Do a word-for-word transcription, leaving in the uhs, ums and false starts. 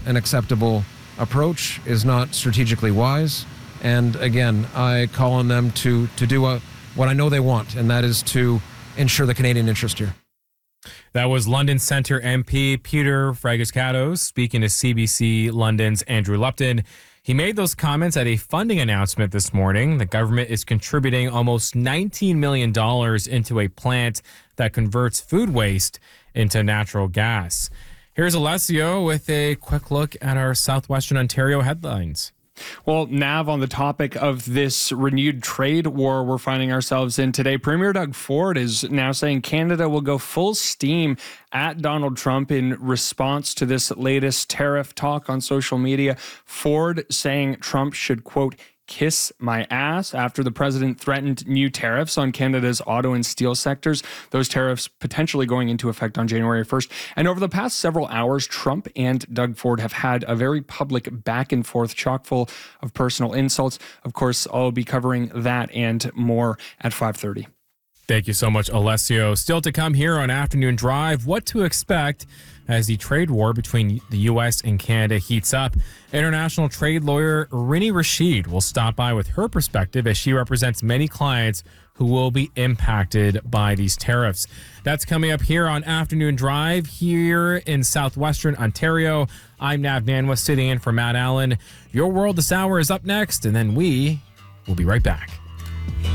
an acceptable approach, is not strategically wise. And again, I call on them to, to do a, what I know they want, and that is to ensure the Canadian interest here. That was London Centre M P Peter Fragoskatos speaking to C B C London's Andrew Lupton. He made those comments at a funding announcement this morning. The government is contributing almost nineteen million dollars into a plant that converts food waste into natural gas. Here's Alessio with a quick look at our Southwestern Ontario headlines. Well, Nav, on the topic of this renewed trade war we're finding ourselves in today, Premier Doug Ford is now saying Canada will go full steam at Donald Trump in response to this latest tariff talk on social media. Ford saying Trump should, quote, kiss my ass after the president threatened new tariffs on Canada's auto and steel sectors. Those tariffs potentially going into effect on January first. And over the past several hours, Trump and Doug Ford have had a very public back and forth chock full of personal insults. Of course, I'll be covering that and more at five thirty. Thank you so much, Alessio. Still to come here on Afternoon Drive, what to expect as the trade war between the U S and Canada heats up. International trade lawyer Rini Rashid will stop by with her perspective as she represents many clients who will be impacted by these tariffs. That's coming up here on Afternoon Drive here in Southwestern Ontario. I'm Nav Nanwa sitting in for Matt Allen. Your World This Hour is up next, and then we will be right back.